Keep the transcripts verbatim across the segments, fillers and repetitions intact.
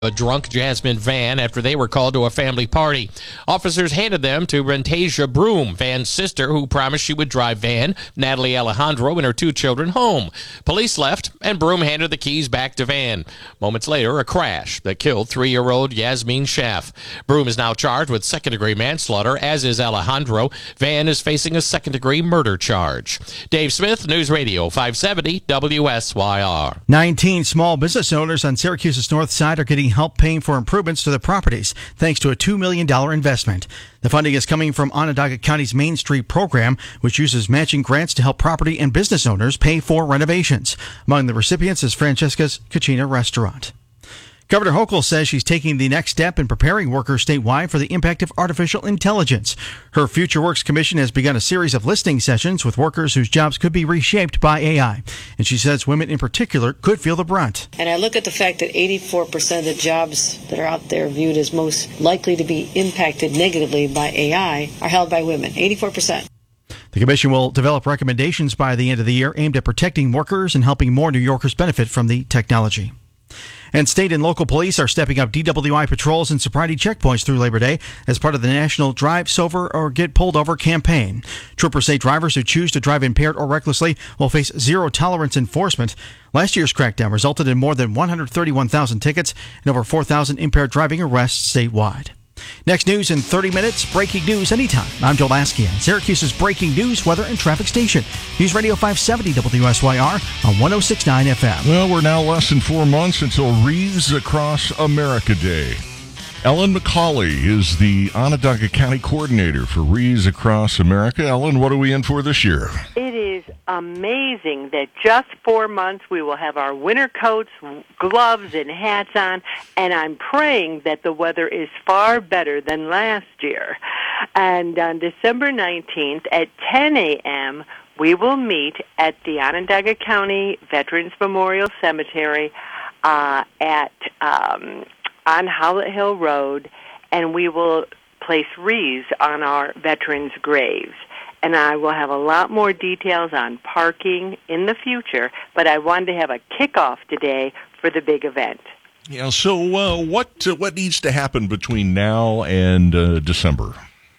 a drunk Jasmine Van after they were called to a family party. Officers handed them to Rentasia Broom, Van's sister, who promised she would drive Van, Natalie Alejandro, and her two children home. Police left, and Broom handed the keys back to Van. Moments later, a crash that killed three-year-old Yasmin Schaff. Broom is now charged with second-degree manslaughter, as is Alejandro. Van is facing a second-degree murder charge. Dave Smith, News Radio five seventy W S Y R. nineteen small business owners on Syracuse's north side are getting help paying for improvements to their properties thanks to a two million dollars investment. The funding is coming from Onondaga County's Main Street program, which uses matching grants to help property and business owners pay for renovations. Among the recipients is Francesca's Cucina Restaurant. Governor Hochul says she's taking the next step in preparing workers statewide for the impact of artificial intelligence. Her Future Works Commission has begun a series of listening sessions with workers whose jobs could be reshaped by A I. And she says women in particular could feel the brunt. And I look at the fact that eighty-four percent of the jobs that are out there viewed as most likely to be impacted negatively by A I are held by women, eighty-four percent. The commission will develop recommendations by the end of the year aimed at protecting workers and helping more New Yorkers benefit from the technology. And state and local police are stepping up D W I patrols and sobriety checkpoints through Labor Day as part of the national Drive Sober or Get Pulled Over campaign. Troopers say drivers who choose to drive impaired or recklessly will face zero tolerance enforcement. Last year's crackdown resulted in more than one hundred thirty-one thousand tickets and over four thousand impaired driving arrests statewide. Next news in thirty minutes, breaking news anytime. I'm Joel Askian, Syracuse's breaking news, weather, and traffic station. News Radio five seventy W S Y R on one oh six point nine F M. Well, we're now less than four months until Wreaths Across America Day. Ellen McCauley is the Onondaga County Coordinator for Wreaths Across America. Ellen, what are we in for this year? It is amazing that just four months we will have our winter coats, gloves, and hats on, and I'm praying that the weather is far better than last year. And on December nineteenth at ten a.m., we will meet at the Onondaga County Veterans Memorial Cemetery uh, at... Um, on Howlett Hill Road, and we will place wreaths on our veterans' graves. And I will have a lot more details on parking in the future, but I wanted to have a kickoff today for the big event. Yeah, so uh, what uh, what needs to happen between now and uh, December?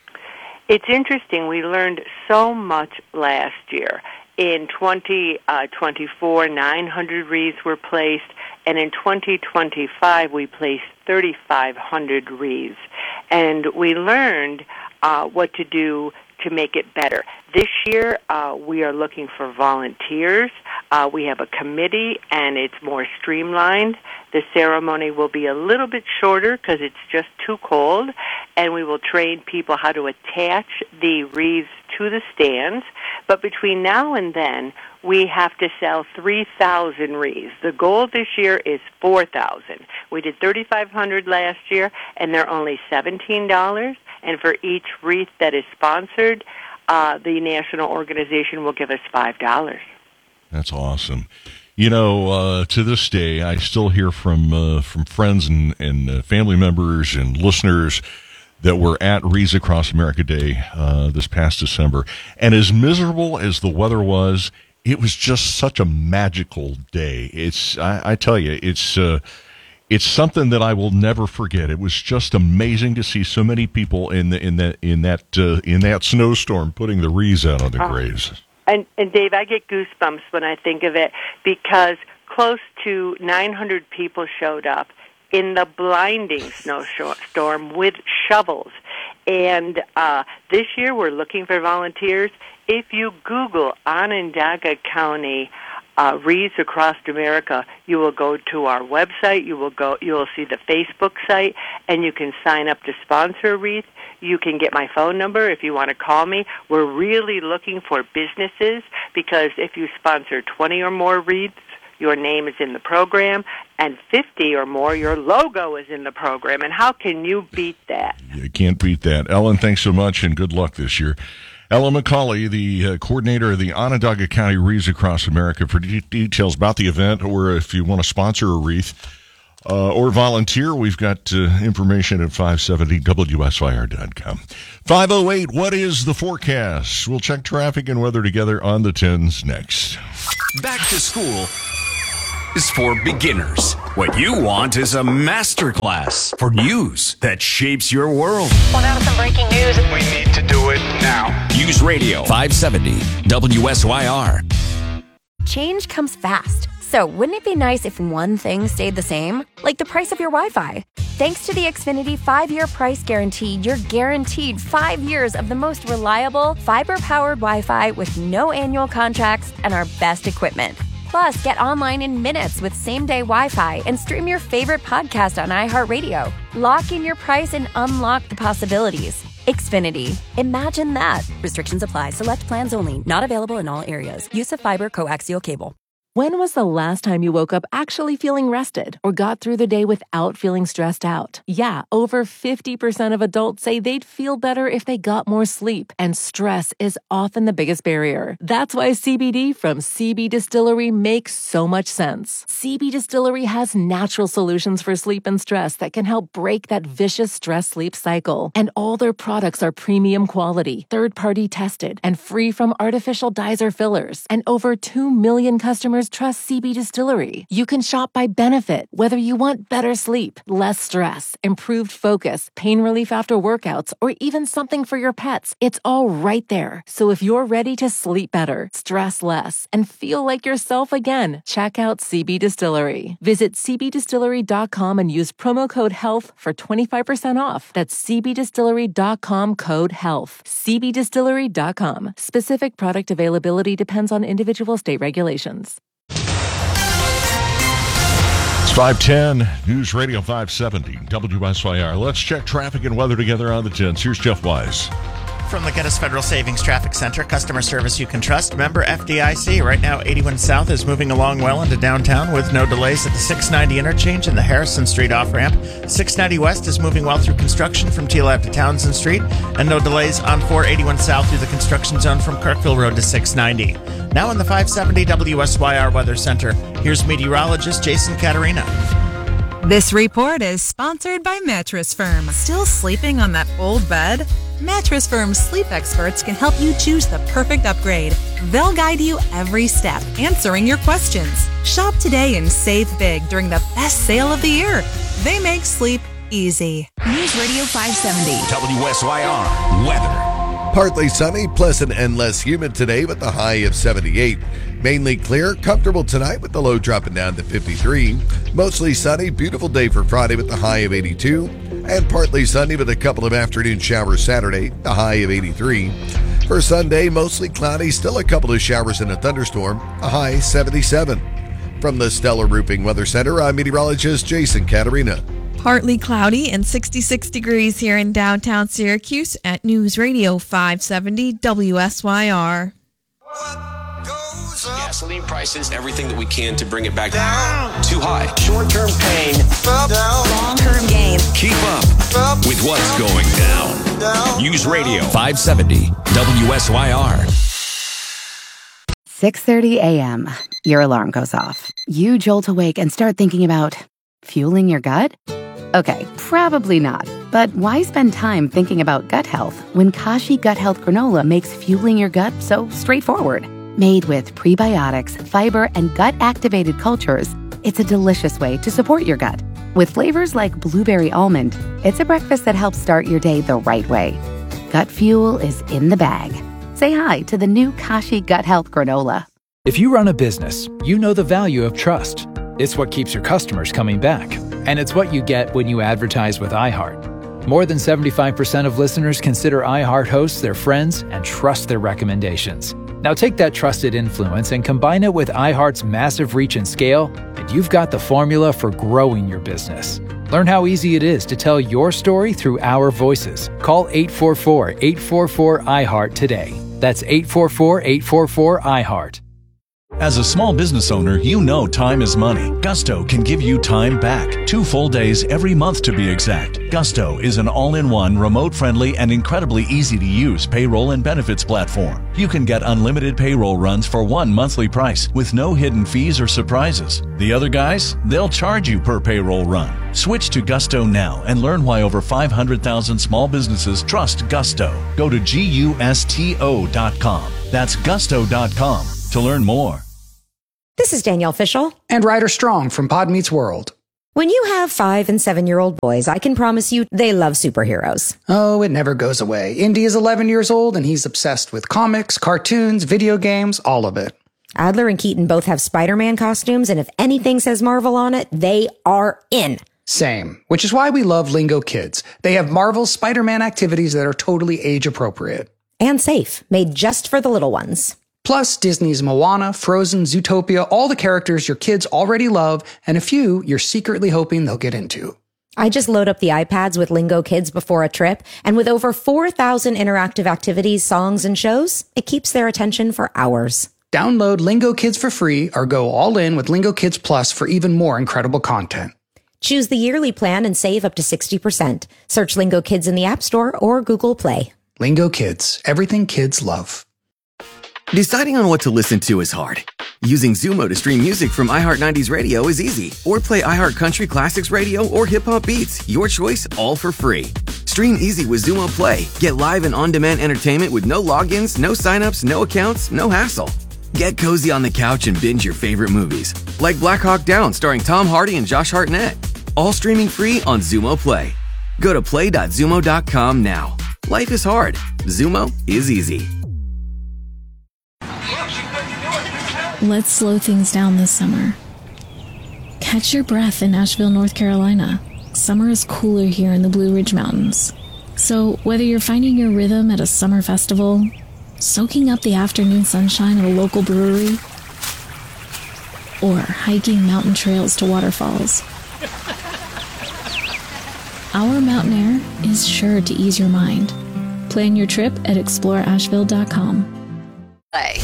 It's interesting. We learned so much last year. In twenty twenty-four, nine hundred wreaths were placed, and in twenty twenty-five, we placed thirty-five hundred wreaths. And we learned uh, what to do to make it better. This year, uh, we are looking for volunteers. Uh, we have a committee, and it's more streamlined. The ceremony will be a little bit shorter because it's just too cold, and we will train people how to attach the wreaths to the stands. But between now and then, we have to sell three thousand wreaths. The goal this year is four thousand. We did thirty-five hundred last year, and they're only seventeen dollars. And for each wreath that is sponsored, uh, the national organization will give us five dollars. That's awesome. You know, uh, to this day, I still hear from uh, from friends and, and uh, family members and listeners that were at Wreaths Across America Day uh, this past December. And as miserable as the weather was, it was just such a magical day. It's, I, I tell you, it's uh, it's something that I will never forget. It was just amazing to see so many people in the, in that in that uh, in that snowstorm putting the wreaths out on the graves. And, and Dave, I get goosebumps when I think of it because close to nine hundred people showed up in the blinding snowstorm with shovels. And uh, this year we're looking for volunteers. If you Google Onondaga County uh, Wreaths Across America, you will go to our website. You will go. You will see the Facebook site, and you can sign up to sponsor a wreath. You can get my phone number if you want to call me. We're really looking for businesses because if you sponsor twenty or more wreaths, your name is in the program, and fifty or more, your logo is in the program. And how can you beat that? You can't beat that. Ellen, thanks so much, and good luck this year. Ellen McCauley, the uh, coordinator of the Onondaga County Wreaths Across America. For de- details about the event, or if you want to sponsor a wreath uh, or volunteer, we've got uh, information at five seventy W S Y R dot com. five oh eight, what is the forecast? We'll check traffic and weather together on the tens next. Back to school is for beginners. What you want is a masterclass for news that shapes your world. Well, now to some breaking news. We need to do it now. News Radio five seventy W S Y R. Change comes fast. So wouldn't it be nice if one thing stayed the same? Like the price of your Wi-Fi. Thanks to the Xfinity five-year price guarantee, you're guaranteed five years of the most reliable, fiber-powered Wi-Fi with no annual contracts and our best equipment. Plus, get online in minutes with same-day Wi-Fi and stream your favorite podcast on iHeartRadio. Lock in your price and unlock the possibilities. Xfinity. Imagine that. Restrictions apply. Select plans only. Not available in all areas. Use of fiber coaxial cable. When was the last time you woke up actually feeling rested or got through the day without feeling stressed out? Yeah, over fifty percent of adults say they'd feel better if they got more sleep, and stress is often the biggest barrier. That's why C B D from C B Distillery makes so much sense. C B Distillery has natural solutions for sleep and stress that can help break that vicious stress-sleep cycle. And all their products are premium quality, third-party tested, and free from artificial dyes or fillers. And over two million customers trust C B Distillery. You can shop by benefit, whether you want better sleep, less stress, improved focus, pain relief after workouts, or even something for your pets. It's all right there. So if you're ready to sleep better, stress less, and feel like yourself again, check out C B Distillery. Visit c b distillery dot com and use promo code HEALTH for twenty-five percent off. That's c b distillery dot com code HEALTH. c b distillery dot com. Specific product availability depends on individual state regulations. five ten, News Radio five seventy, W S Y R. Let's check traffic and weather together on the tens. Here's Jeff Wise. From the Geddes Federal Savings Traffic Center, customer service you can trust. Member F D I C. Right now, eighty-one South is moving along well into downtown with no delays at the six ninety interchange and the Harrison Street off-ramp. six ninety West is moving well through construction from Teal Ave to Townsend Street, and no delays on four eighty-one South through the construction zone from Kirkville Road to six ninety. Now in the five seventy W S Y R Weather Center, here's meteorologist Jason Caterina. This report is sponsored by Mattress Firm. Still sleeping on that old bed? Mattress Firm's sleep experts can help you choose the perfect upgrade. They'll guide you every step, answering your questions. Shop today and save big during the best sale of the year. They make sleep easy. News Radio five seventy. W S Y R Weather. Partly sunny, pleasant, and less humid today with a high of seventy-eight. Mainly clear, comfortable tonight with the low dropping down to fifty-three. Mostly sunny, beautiful day for Friday with the high of eighty-two. And partly sunny with a couple of afternoon showers Saturday, the high of eighty-three. For Sunday, mostly cloudy, still a couple of showers and a thunderstorm, a high seventy-seven. From the Stellar Roofing Weather Center, I'm meteorologist Jason Caterina. Partly cloudy and sixty-six degrees here in downtown Syracuse at News Radio five seventy W S Y R. Gasoline prices, everything that we can to bring it back down. Too high. Short-term pain. Long-term gain. Keep up with what's going down. News Radio five seventy W S Y R. six thirty a.m. Your alarm goes off. You jolt awake and start thinking about fueling your gut? Okay, probably not. But why spend time thinking about gut health when Kashi Gut Health Granola makes fueling your gut so straightforward? Made with prebiotics, fiber, and gut-activated cultures, it's a delicious way to support your gut. With flavors like blueberry almond, it's a breakfast that helps start your day the right way. Gut fuel is in the bag. Say hi to the new Kashi Gut Health Granola. If you run a business, you know the value of trust. It's what keeps your customers coming back. And it's what you get when you advertise with iHeart. More than seventy-five percent of listeners consider iHeart hosts their friends and trust their recommendations. Now take that trusted influence and combine it with iHeart's massive reach and scale, and you've got the formula for growing your business. Learn how easy it is to tell your story through our voices. Call eight four four, eight four four, iHeart today. That's eight four four, eight four four, iHeart. As a small business owner, you know time is money. Gusto can give you time back. Two full days every month to be exact. Gusto is an all-in-one, remote-friendly, and incredibly easy-to-use payroll and benefits platform. You can get unlimited payroll runs for one monthly price with no hidden fees or surprises. The other guys, they'll charge you per payroll run. Switch to Gusto now and learn why over five hundred thousand small businesses trust Gusto. Go to gusto dot com. That's gusto dot com to learn more. This is Danielle Fishel. And Ryder Strong from Pod Meets World. When you have five and seven-year-old boys, I can promise you they love superheroes. Oh, it never goes away. Indy is eleven years old, and he's obsessed with comics, cartoons, video games, all of it. Adler and Keaton both have Spider-Man costumes, and if anything says Marvel on it, they are in. Same, which is why we love Lingo Kids. They have Marvel's Spider-Man activities that are totally age-appropriate. And safe, made just for the little ones. Plus, Disney's Moana, Frozen, Zootopia, all the characters your kids already love, and a few you're secretly hoping they'll get into. I just load up the iPads with Lingo Kids before a trip, and with over four thousand interactive activities, songs, and shows, it keeps their attention for hours. Download Lingo Kids for free or go all in with Lingo Kids Plus for even more incredible content. Choose the yearly plan and save up to sixty percent. Search Lingo Kids in the App Store or Google Play. Lingo Kids, everything kids love. Deciding on what to listen to is hard. Using Zumo to stream music from iHeart nineties Radio is easy. Or play iHeart Country Classics Radio or Hip Hop Beats. Your choice, all for free. Stream easy with Zumo Play. Get live and on-demand entertainment with no logins, no signups, no accounts, no hassle. Get cozy on the couch and binge your favorite movies. Like Black Hawk Down starring Tom Hardy and Josh Hartnett. All streaming free on Zumo Play. Go to play dot zumo dot com now. Life is hard. Zumo is easy. Let's slow things down this summer. Catch your breath in Asheville, North Carolina. Summer is cooler here in the Blue Ridge Mountains. So whether you're finding your rhythm at a summer festival, soaking up the afternoon sunshine at a local brewery, or hiking mountain trails to waterfalls, our mountain air is sure to ease your mind. Plan your trip at explore asheville dot com. Play.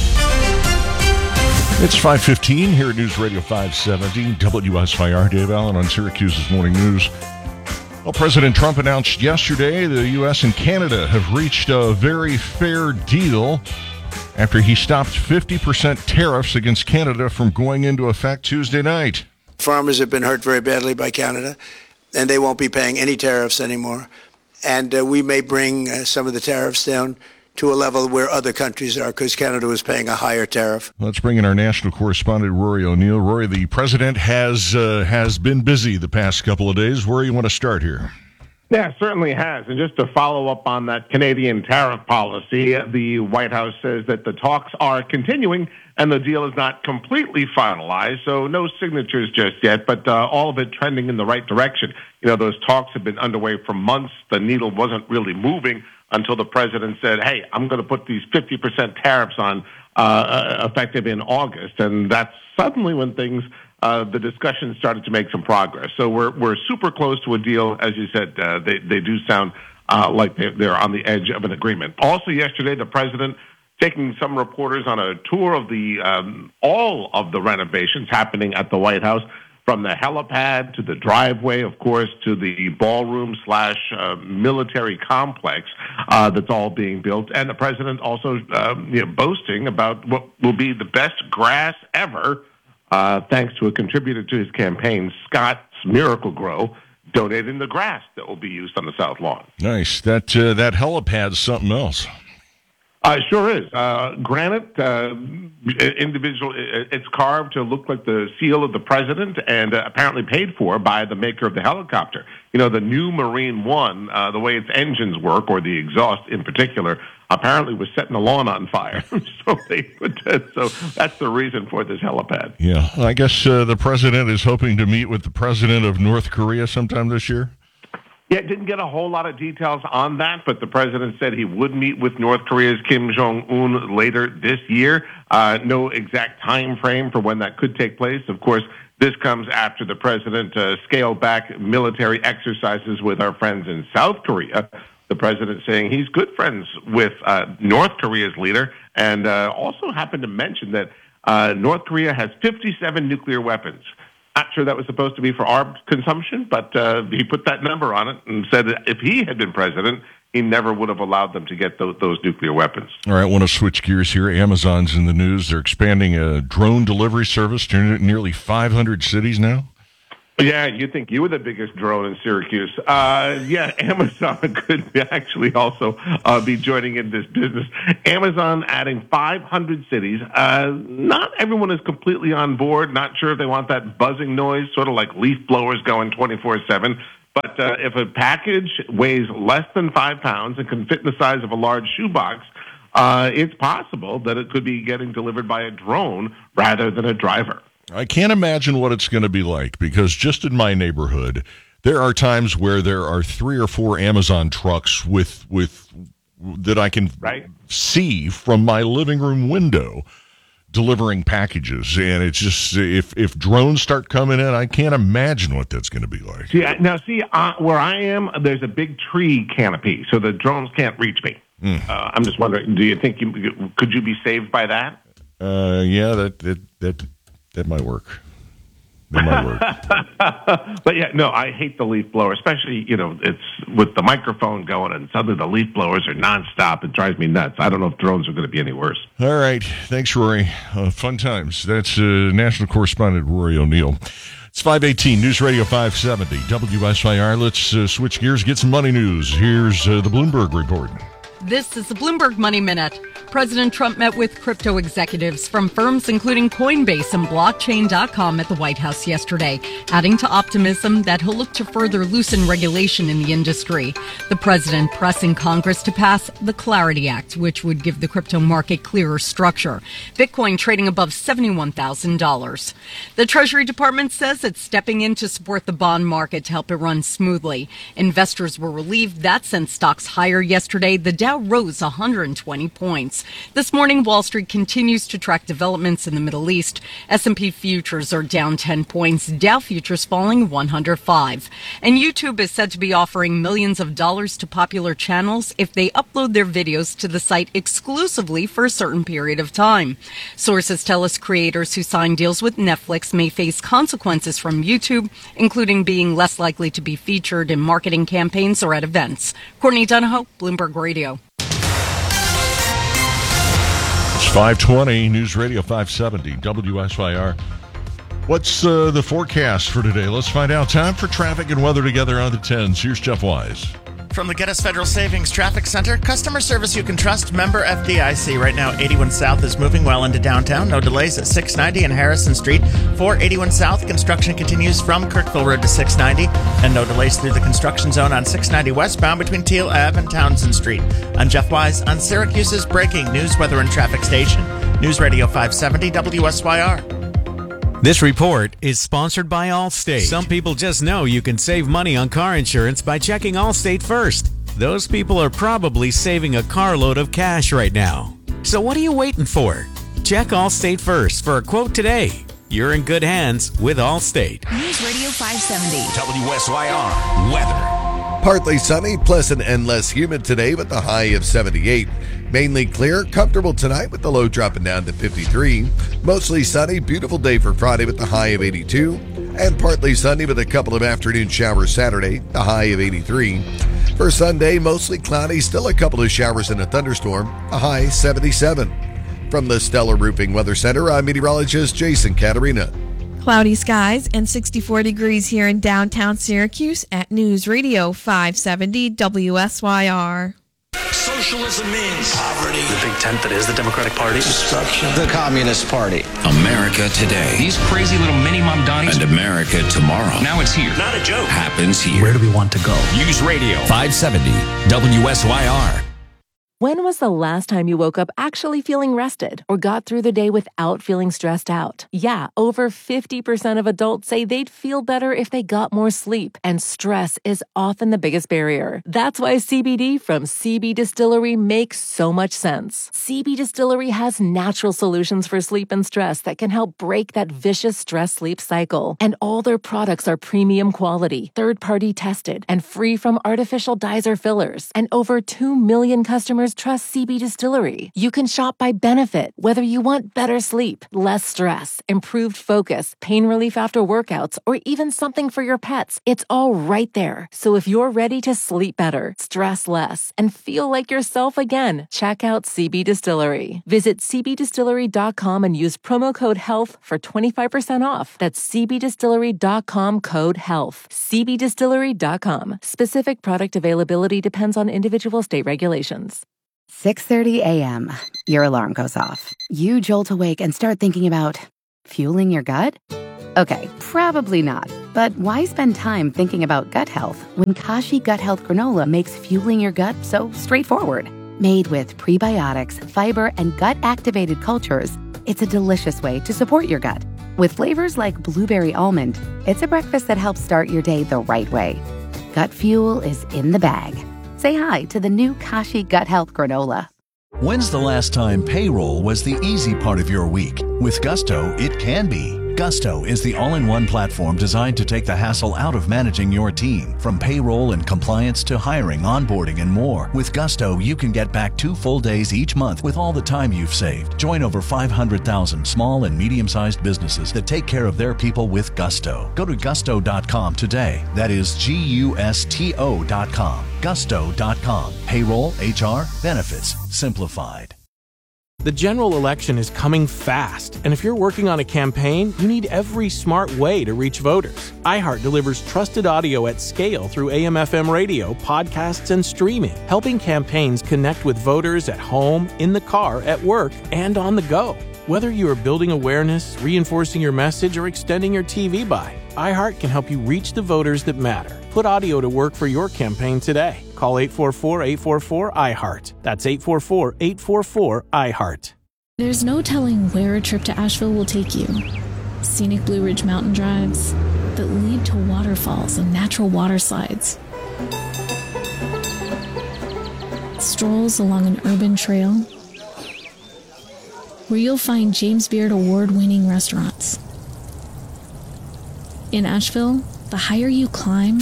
It's five fifteen here at News Radio five seventy, W S I R. Dave Allen on Syracuse's Morning News. Well, President Trump announced yesterday the U S and Canada have reached a very fair deal after he stopped fifty percent tariffs against Canada from going into effect Tuesday night. Farmers have been hurt very badly by Canada, and they won't be paying any tariffs anymore. And uh, we may bring uh, some of the tariffs down to a level where other countries are, because Canada was paying a higher tariff. Let's bring in our national correspondent, Rory O'Neill. Rory, the president has uh, has been busy the past couple of days. Where do you want to start here? Yeah, certainly has. And just to follow up on that Canadian tariff policy, the White House says that the talks are continuing and the deal is not completely finalized, so no signatures just yet, but uh, all of it trending in the right direction. You know, those talks have been underway for months. The needle wasn't really moving until the president said, hey, I'm going to put these fifty percent tariffs on uh, effective in August. And that's suddenly when things, uh, the discussion started to make some progress. So we're we're super close to a deal. As you said, uh, they, they do sound uh, like they're, they're on the edge of an agreement. Also yesterday, the president taking some reporters on a tour of the um, all of the renovations happening at the White House, from the helipad to the driveway, of course, to the ballroom slash uh, military complex uh, that's all being built. And the president also um, you know, boasting about what will be the best grass ever, uh, thanks to a contributor to his campaign, Scott's Miracle-Gro, donating the grass that will be used on the South Lawn. Nice. That, uh, that helipad's something else. Uh, sure is. Uh, granite, uh, individual, it's carved to look like the seal of the president and uh, apparently paid for by the maker of the helicopter. You know, the new Marine One, uh, the way its engines work, or the exhaust in particular, apparently was setting the lawn on fire. so they put that, so that's the reason for this helipad. Yeah, I guess uh, the president is hoping to meet with the president of North Korea sometime this year. Yeah, didn't get a whole lot of details on that, but the president said he would meet with North Korea's Kim Jong-un later this year. Uh, no exact time frame for when that could take place. Of course, this comes after the president uh, scaled back military exercises with our friends in South Korea. The president saying he's good friends with uh, North Korea's leader, and uh, also happened to mention that uh, North Korea has fifty-seven nuclear weapons. Not sure that was supposed to be for our consumption, but uh, he put that number on it and said that if he had been president, he never would have allowed them to get those, those nuclear weapons. All right, I want to switch gears here. Amazon's in the news. They're expanding a drone delivery service to nearly five hundred cities now. Yeah, you think you were the biggest drone in Syracuse. Uh, yeah, Amazon could be actually also uh, be joining in this business. Amazon adding five hundred cities. Uh, not everyone is completely on board. Not sure if they want that buzzing noise, sort of like leaf blowers going twenty-four seven. But uh, if a package weighs less than five pounds and can fit in the size of a large shoebox, uh, it's possible that it could be getting delivered by a drone rather than a driver. I can't imagine what it's going to be like, because just in my neighborhood, there are times where there are three or four Amazon trucks with with that I can right. see from my living room window delivering packages. And it's just, if if drones start coming in, I can't imagine what that's going to be like. See, now, see, uh, where I am, there's a big tree canopy, so the drones can't reach me. Mm. Uh, I'm just wondering, do you think you could you be saved by that? Uh, yeah, that that that. That might work. That might work. But yeah, no, I hate the leaf blower, especially, you know, it's with the microphone going and suddenly the leaf blowers are nonstop. It drives me nuts. I don't know if drones are going to be any worse. All right. Thanks, Rory. Uh, fun times. That's uh, national correspondent Rory O'Neill. It's five eighteen, News Radio five seventy, W S I R. Let's uh, switch gears, get some money news. Here's uh, the Bloomberg Report. This is the Bloomberg Money Minute. President Trump met with crypto executives from firms including Coinbase and Blockchain dot com at the White House yesterday, adding to optimism that he'll look to further loosen regulation in the industry. The president pressing Congress to pass the Clarity Act, which would give the crypto market clearer structure. Bitcoin trading above seventy-one thousand dollars. The Treasury Department says it's stepping in to support the bond market to help it run smoothly. Investors were relieved that sent stocks higher yesterday. The Dow rose one hundred twenty points. This morning, Wall Street continues to track developments in the Middle East. S and P futures are down ten points, Dow futures falling one hundred five. And YouTube is said to be offering millions of dollars to popular channels if they upload their videos to the site exclusively for a certain period of time. Sources tell us creators who sign deals with Netflix may face consequences from YouTube, including being less likely to be featured in marketing campaigns or at events. Courtney Donahoe, Bloomberg Radio. It's five twenty, News Radio five seventy, W S I R. What's uh, the forecast for today? Let's find out. Time for traffic and weather together on the tens. Here's Jeff Wise. From the Geddes Federal Savings Traffic Center, customer service you can trust, member F D I C. Right now, eighty-one South is moving well into downtown. No delays at six ninety and Harrison Street. For eighty-one South, construction continues from Kirkville Road to six ninety, and no delays through the construction zone on six ninety westbound between Teal Ave and Townsend Street. I'm Jeff Wise on Syracuse's breaking news, weather, and traffic station. News Radio five seventy W S Y R. This report is sponsored by Allstate. Some people just know you can save money on car insurance by checking Allstate first. Those people are probably saving a carload of cash right now. So what are you waiting for? Check Allstate first for a quote today. You're in good hands with Allstate. News Radio five seventy. W S Y R weather. Partly sunny, pleasant, and less humid today with the high of seventy-eight. Mainly clear, comfortable tonight with the low dropping down to fifty-three. Mostly sunny, beautiful day for Friday with the high of eighty-two. And partly sunny with a couple of afternoon showers Saturday, the high of eighty-three. For Sunday, mostly cloudy, still a couple of showers and a thunderstorm, a high seventy-seven. From the Stellar Roofing Weather Center, I'm meteorologist Jason Caterina. Cloudy skies and sixty-four degrees here in downtown Syracuse at News Radio five seventy W S Y R. Socialism means poverty. The big tent that is the Democratic Party. Destruction. The Communist Party. America today. These crazy little mini mamdanis. And America tomorrow. Now it's here. Not a joke. Happens here. Where do we want to go? News Radio five seventy W S Y R. When was the last time you woke up actually feeling rested or got through the day without feeling stressed out? Yeah, over fifty percent of adults say they'd feel better if they got more sleep, and stress is often the biggest barrier. That's why C B D from C B Distillery makes so much sense. C B Distillery has natural solutions for sleep and stress that can help break that vicious stress-sleep cycle. And all their products are premium quality, third-party tested, and free from artificial dyes or fillers. And over two million customers trust C B Distillery. You can shop by benefit, whether you want better sleep, less stress, improved focus, pain relief after workouts, or even something for your pets. It's all right there. So if you're ready to sleep better, stress less, and feel like yourself again, check out C B Distillery. Visit c b distillery dot com and use promo code HEALTH for twenty-five percent off. That's c b distillery dot com code HEALTH. c b distillery dot com. Specific product availability depends on individual state regulations. six thirty a.m. Your alarm goes off. You jolt awake and start thinking about fueling your gut? Okay, probably not. But why spend time thinking about gut health when Kashi Gut Health Granola makes fueling your gut so straightforward? Made with prebiotics, fiber, and gut-activated cultures, it's a delicious way to support your gut. With flavors like blueberry almond, it's a breakfast that helps start your day the right way. Gut fuel is in the bag. Say hi to the new Kashi Gut Health Granola. When's the last time payroll was the easy part of your week? With Gusto, it can be. Gusto is the all-in-one platform designed to take the hassle out of managing your team. From payroll and compliance to hiring, onboarding, and more. With Gusto, you can get back two full days each month with all the time you've saved. Join over five hundred thousand small and medium-sized businesses that take care of their people with Gusto. Go to gusto dot com today. That is G U S T O dot com. gusto dot com. Payroll, H R, benefits, simplified. The general election is coming fast, and if you're working on a campaign, you need every smart way to reach voters. iHeart delivers trusted audio at scale through A M F M radio, podcasts, and streaming, helping campaigns connect with voters at home, in the car, at work, and on the go. Whether you are building awareness, reinforcing your message, or extending your T V buy, iHeart can help you reach the voters that matter. Put audio to work for your campaign today. Call eight four four, eight four four, I heart. That's eight four four, eight four four, I heart. There's no telling where a trip to Asheville will take you. Scenic Blue Ridge mountain drives that lead to waterfalls and natural water slides. Strolls along an urban trail where you'll find James Beard award-winning restaurants. In Asheville, the higher you climb,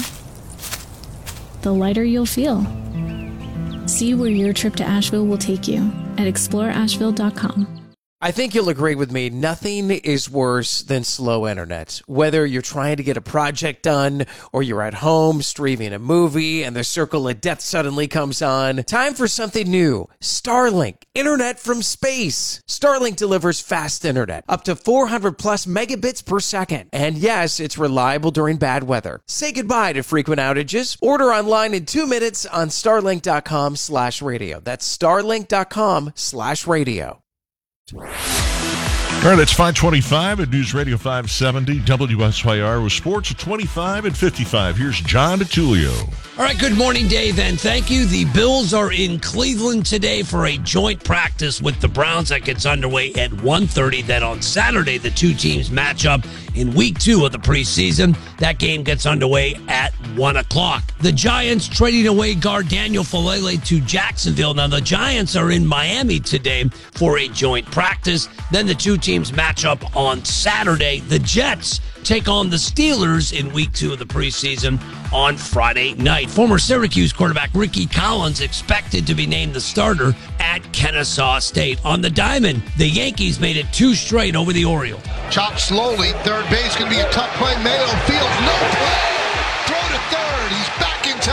the lighter you'll feel. See where your trip to Asheville will take you at explore asheville dot com. I think you'll agree with me, nothing is worse than slow internet. Whether you're trying to get a project done or you're at home streaming a movie and the circle of death suddenly comes on, time for something new. Starlink, internet from space. Starlink delivers fast internet, up to four hundred plus megabits per second. And yes, it's reliable during bad weather. Say goodbye to frequent outages. Order online in two minutes on starlink dot com slash radio. That's starlink dot com slash radio. All right, it's five twenty-five at News Radio five seventy W S Y R with sports at twenty-five and fifty-five. Here's John DeTulio. All right, good morning, Dave, and thank you. The Bills are in Cleveland today for a joint practice with the Browns that gets underway at one thirty. Then on Saturday, the two teams match up in week two of the preseason. That game gets underway at one o'clock. The Giants trading away guard Daniel Falele to Jacksonville. Now, the Giants are in Miami today for a joint practice. Then the two teams match up on Saturday. The Jets take on the Steelers in week two of the preseason on Friday night. Former Syracuse quarterback Ricky Collins expected to be named the starter at Kennesaw State. On the diamond, the Yankees made it two straight over the Orioles. Chop slowly. Third base can be a tough play. Mayo fields no play. Throw to third. He's back in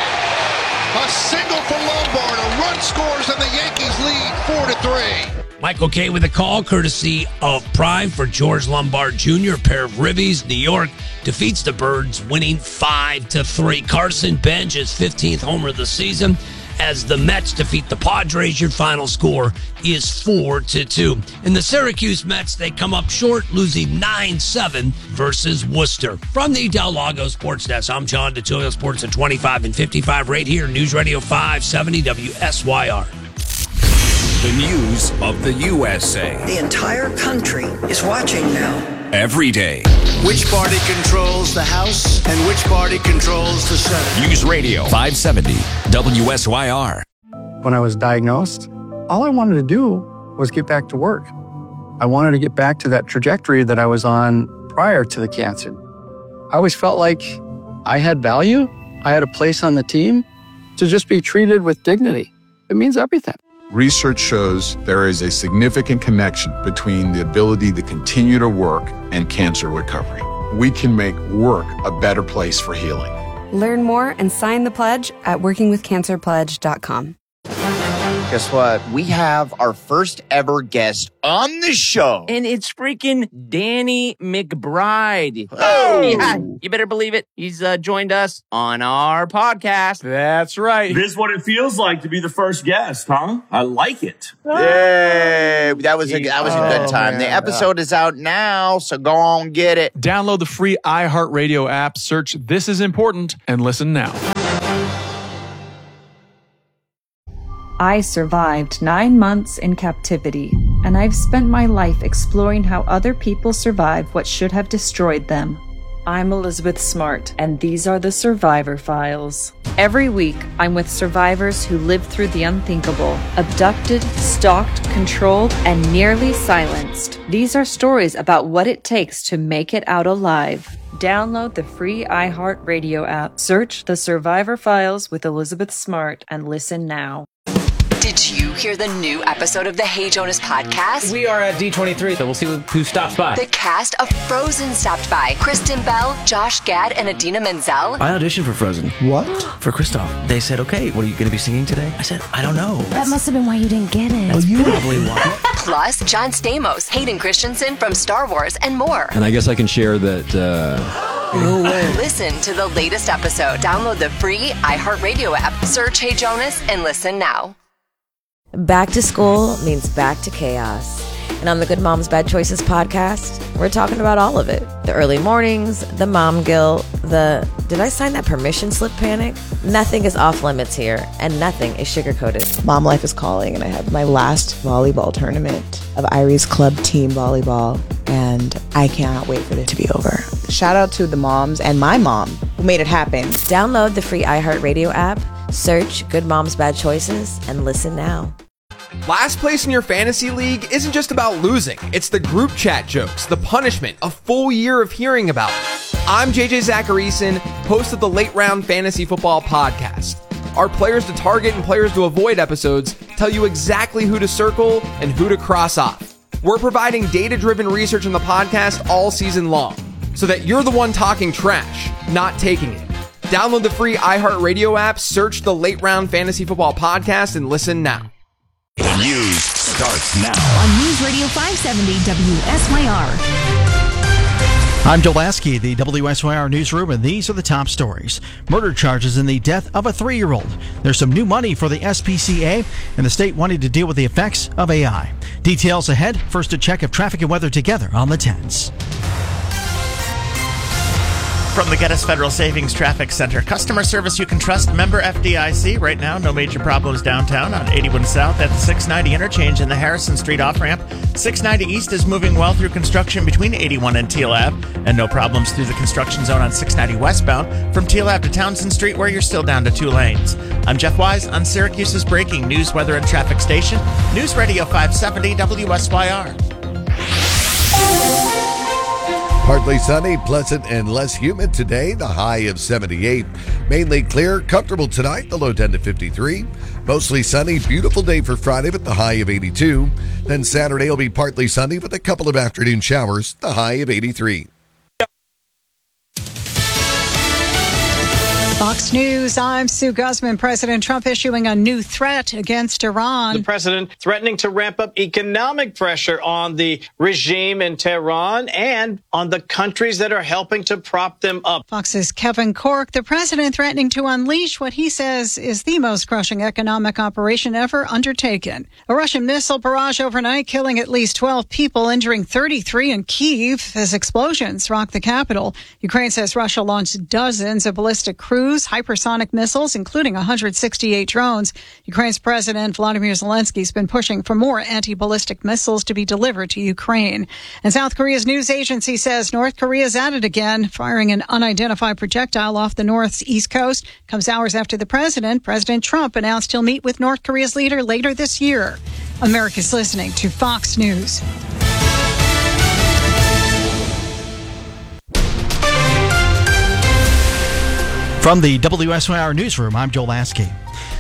time. A single for Lombard. A run scores and the Yankees lead four to three. Michael Kay with a call, courtesy of Prime for George Lombard Junior A pair of ribbies. New York defeats the Birds, winning five to three. Carson Bench his fifteenth homer of the season as the Mets defeat the Padres. Your final score is four to two. In the Syracuse Mets, they come up short, losing nine seven versus Worcester. From the Del Lago Sports Desk, I'm John DeTulio, Sports at twenty-five and fifty-five right here, News Radio five seventy W S Y R. The news of the U S A. The entire country is watching now. Every day. Which party controls the House and which party controls the Senate? News Radio five seventy W S Y R. When I was diagnosed, all I wanted to do was get back to work. I wanted to get back to that trajectory that I was on prior to the cancer. I always felt like I had value. I had a place on the team to just be treated with dignity. It means everything. Research shows there is a significant connection between the ability to continue to work and cancer recovery. We can make work a better place for healing. Learn more and sign the pledge at working with cancer pledge dot com. Guess what? We have our first ever guest on the show. And it's freaking Danny McBride. Oh! Yeah, you better believe it. He's uh, joined us on our podcast. That's right. This is what it feels like to be the first guest, huh? I like it. Yay! That was a, that was a good Oh, time. man. The episode is out now, so go on get it. Download the free iHeartRadio app, search This Is Important, and listen now. I survived nine months in captivity, and I've spent my life exploring how other people survive what should have destroyed them. I'm Elizabeth Smart, and these are the Survivor Files. Every week, I'm with survivors who lived through the unthinkable, abducted, stalked, controlled, and nearly silenced. These are stories about what it takes to make it out alive. Download the free iHeartRadio app, search The Survivor Files with Elizabeth Smart, and listen now. Did you hear the new episode of the Hey Jonas podcast? We are at D twenty-three, so we'll see who stops by. The cast of Frozen stopped by. Kristen Bell, Josh Gad, and Adina Menzel. I auditioned for Frozen. What? For Kristoff. They said, okay, what are you going to be singing today? I said, I don't know. That must have been why you didn't get it. Well, you probably won. Plus, John Stamos, Hayden Christensen from Star Wars, and more. And I guess I can share that... Uh... No way. Listen to the latest episode. Download the free iHeartRadio app. Search Hey Jonas and listen now. Back to school means back to chaos. And on the Good Moms Bad Choices podcast, we're talking about all of it. The early mornings, the mom guilt, the did I sign that permission slip panic? Nothing is off limits here, and nothing is sugar-coated. Mom life is calling, and I have my last volleyball tournament of Irie's club team volleyball, and I cannot wait for it to be over. Shout out to the moms and my mom who made it happen. Download the free iHeartRadio app, search Good Moms Bad Choices, and listen now. Last place in your fantasy league isn't just about losing. It's the group chat jokes, the punishment, a full year of hearing about it. I'm J J Zacharyson, host of the Late Round Fantasy Football Podcast. Our Players to Target and Players to Avoid episodes tell you exactly who to circle and who to cross off. We're providing data-driven research in the podcast all season long, so that you're the one talking trash, not taking it. Download the free iHeartRadio app, search the Late Round Fantasy Football Podcast, and listen now. The news starts now on News Radio five seventy W S Y R. I'm Joe Lasky, the W S Y R Newsroom, and these are the top stories. Murder charges in the death of a three-year-old. There's some new money for the S P C A, and the state wanting to deal with the effects of A I. Details ahead. First, a check of traffic and weather together on the tens. From the Geddes Federal Savings Traffic Center, customer service you can trust, member F D I C. Right now, no major problems downtown on eighty-one South at the six ninety interchange in the Harrison Street off-ramp. six ninety East is moving well through construction between eighty-one and Teal Ave, and no problems through the construction zone on six ninety westbound from Teal Ave to Townsend Street, where you're still down to two lanes. I'm Jeff Wise on Syracuse's breaking news, weather, and traffic station, News Radio five seventy W S Y R. Partly sunny, pleasant, and less humid today. The high of seventy-eight. Mainly clear, comfortable tonight. The low ten to fifty-three. Mostly sunny, beautiful day for Friday with the high of eighty-two. Then Saturday will be partly sunny with a couple of afternoon showers. The high of eighty-three. Fox News, I'm Sue Guzman. President Trump issuing a new threat against Iran. The president threatening to ramp up economic pressure on the regime in Tehran and on the countries that are helping to prop them up. Fox's Kevin Corke, the president threatening to unleash what he says is the most crushing economic operation ever undertaken. A Russian missile barrage overnight killing at least twelve people, injuring thirty-three in Kyiv as explosions rocked the capital. Ukraine says Russia launched dozens of ballistic cruise hypersonic missiles, including one hundred sixty-eight drones. Ukraine's President Volodymyr Zelensky has been pushing for more anti-ballistic missiles to be delivered to Ukraine. And South Korea's news agency says North Korea's at it again, firing an unidentified projectile off the North's east coast. Comes hours after the president, President Trump, announced he'll meet with North Korea's leader later this year. America's listening to Fox News. From the W S Y R Newsroom, I'm Joel Lasky.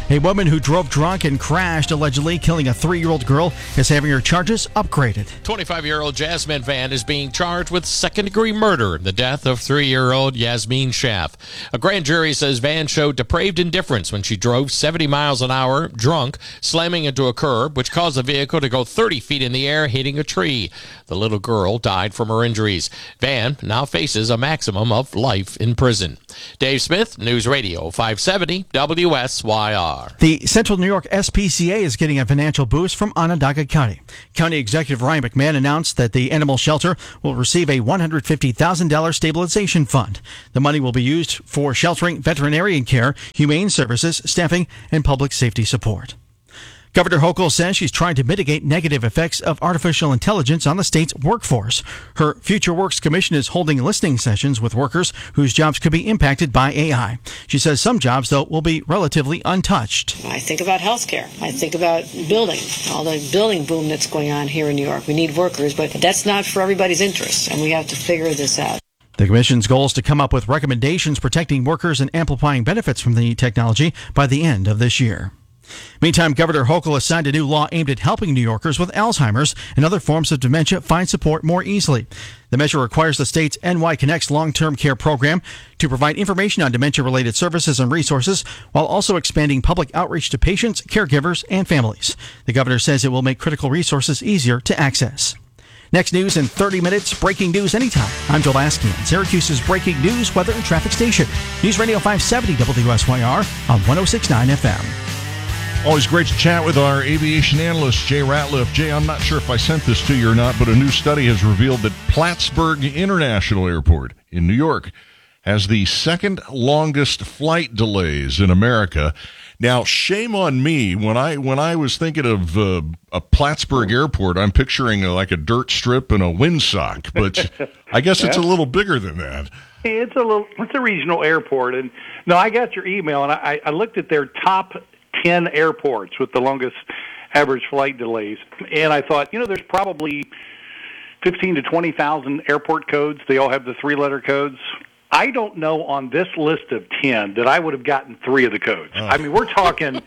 A woman who drove drunk and crashed, allegedly killing a three-year-old girl, is having her charges upgraded. twenty-five-year-old Jasmine Van is being charged with second-degree murder in the death of three-year-old Yasmin Schaff. A grand jury says Van showed depraved indifference when she drove seventy miles an hour, drunk, slamming into a curb, which caused the vehicle to go thirty feet in the air, hitting a tree. The little girl died from her injuries. Van now faces a maximum of life in prison. Dave Smith, News Radio five seventy W S Y R. The Central New York S P C A is getting a financial boost from Onondaga County. County Executive Ryan McMahon announced that the animal shelter will receive a one hundred fifty thousand dollars stabilization fund. The money will be used for sheltering, veterinarian care, humane services, staffing, and public safety support. Governor Hochul says she's trying to mitigate negative effects of artificial intelligence on the state's workforce. Her Future Works Commission is holding listening sessions with workers whose jobs could be impacted by A I. She says some jobs, though, will be relatively untouched. I think about healthcare. I think about building, all the building boom that's going on here in New York. We need workers, but that's not for everybody's interest, and we have to figure this out. The Commission's goal is to come up with recommendations protecting workers and amplifying benefits from the technology by the end of this year. Meantime, Governor Hochul has signed a new law aimed at helping New Yorkers with Alzheimer's and other forms of dementia find support more easily. The measure requires the state's N Y Connects long-term care program to provide information on dementia-related services and resources while also expanding public outreach to patients, caregivers, and families. The governor says it will make critical resources easier to access. Next news in thirty minutes, breaking news anytime. I'm Joel Askian, Syracuse's breaking news, weather, and traffic station. News Radio five seventy W S Y R on one oh six point nine F M. Always great to chat with our aviation analyst, Jay Ratliff. Jay, I'm not sure if I sent this to you or not, but a new study has revealed that Plattsburgh International Airport in New York has the second longest flight delays in America. Now, shame on me. When I when I was thinking of uh, a Plattsburgh Airport, I'm picturing a, like a dirt strip and a windsock, but I guess it's a little bigger than that. It's a little. It's a regional airport, and no, I got your email, and I, I looked at their top ten airports with the longest average flight delays, and I thought, you know, there's probably fifteen to twenty thousand airport codes. They all have the three-letter codes. I don't know on this list of ten that I would have gotten three of the codes. Oh. I mean, we're talking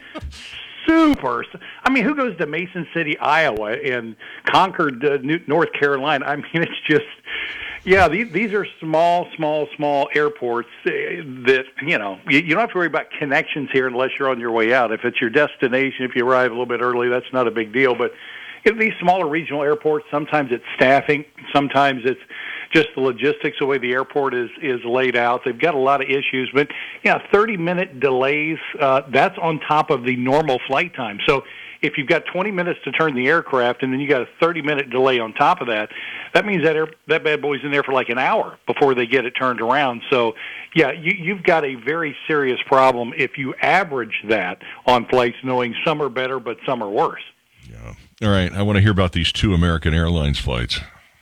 super. I mean, who goes to Mason City, Iowa, and Concord, uh, New, North Carolina? I mean, it's just, yeah, these, these are small, small, small airports that, you know, you, you don't have to worry about connections here unless you're on your way out. If it's your destination, if you arrive a little bit early, that's not a big deal. But in these smaller regional airports, sometimes it's staffing, sometimes it's just the logistics, the way the airport is, is laid out. They've got a lot of issues. But, yeah, thirty-minute delays, uh, that's on top of the normal flight time. So if you've got twenty minutes to turn the aircraft and then you got a thirty-minute delay on top of that, that means that air, that bad boy's in there for like an hour before they get it turned around. So, yeah, you, you've got a very serious problem if you average that on flights, knowing some are better but some are worse. Yeah. All right, I want to hear about these two American Airlines flights.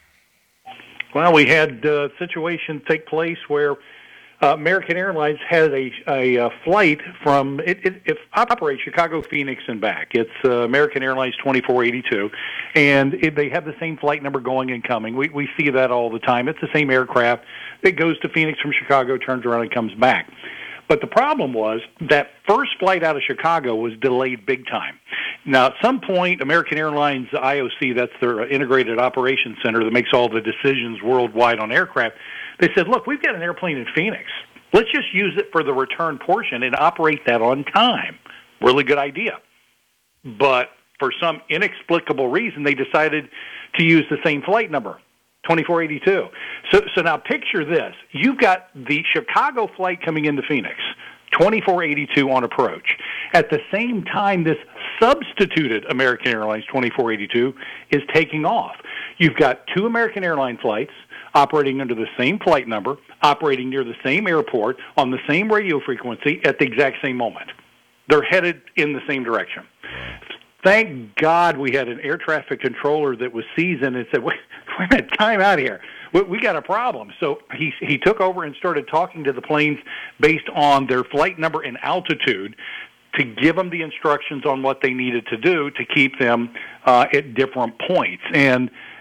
Well, we had a situation take place where uh, American Airlines had a, a, a flight from, it, it, it operates Chicago, Phoenix, and back. It's uh, American Airlines twenty-four eighty-two, and it, they have the same flight number going and coming. We, we see that all the time. It's the same aircraft that goes to Phoenix from Chicago, turns around, and comes back. But the problem was that first flight out of Chicago was delayed big time. Now, at some point, American Airlines I O C, that's their integrated operations center that makes all the decisions worldwide on aircraft, they said, look, we've got an airplane in Phoenix. Let's just use it for the return portion and operate that on time. Really good idea. But for some inexplicable reason, they decided to use the same flight number. twenty-four eighty-two. So, so now picture this. You've got the Chicago flight coming into Phoenix, twenty-four eighty-two on approach. At the same time, this substituted American Airlines twenty-four eighty-two is taking off. You've got two American Airlines flights operating under the same flight number, operating near the same airport, on the same radio frequency at the exact same moment. They're headed in the same direction. Thank God we had an air traffic controller that was seasoned and said, wait, wait a minute, time out here. We, we got a problem. So he, he took over and started talking to the planes based on their flight number and altitude to give them the instructions on what they needed to do to keep them uh, at different points. And,